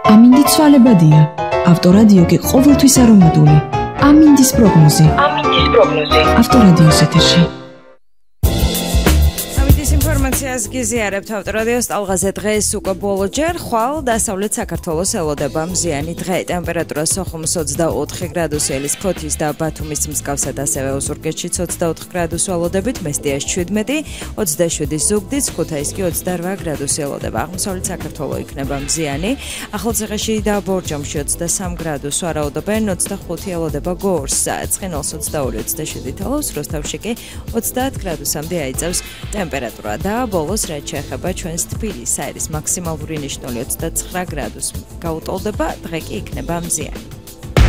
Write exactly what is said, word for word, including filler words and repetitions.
ამინდი ცვალებადია. ავტორადიო კი ყოველთვის არომატული. ამინდის პროგნოზი. ამინდის პროგნოზი. ავტორადიოს ეთერში. ინფორმაციას გიზიარებთ ავტორადიოს ტალღაზე დღეს უკვე ბოლოჯერ ხვალ დასავლეთ საქართველოს ელოდება მზიანი დღე ტემპერატურა სოხუმის ოცდაოთხი გრადუსი ელის ფოთის და ბათუმის მსგავსად ასევე ოზურგეთშიც ოცდაოთხი გრადუსი ელოდებით მესტიაში შვიდმეტი ოცდაშვიდი ზუგდიდს ქუთაისში კი ოცდარვა გრადუსი ელოდება აღმოსავლეთ საქართველო იქნება მზიანი ახალციხეში და ბორჯომში ოცდასამი გრადუსი ვარაუდობენ ოცდახუთი ელოდება გორს ცხინვალს ოცდაორი ოცდაშვიდი თვალავს როსტოვში კი ოცდაათ გრადუსამდე აიწევს ტემპერატურა და ბოლოს რაც შეეხება ჩვენს თბილისს აირის მაქსიმალური ნიშნული ოცდაცხრა გრადუსი გაუტოლდება დღე კი იქნება მზიანი